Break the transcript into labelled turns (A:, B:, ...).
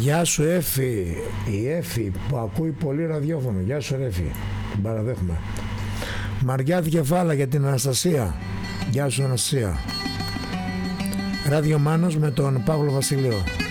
A: Γεια σου Έφη, η Έφη που ακούει πολύ ραδιόφωνο. Γεια σου Έφη, την παραδέχουμε. Μαριά Διαβάλα για την Αναστασία. Γεια σου Αναστασία. Ράδιο Μάνος με τον Παύλο Βασιλείο.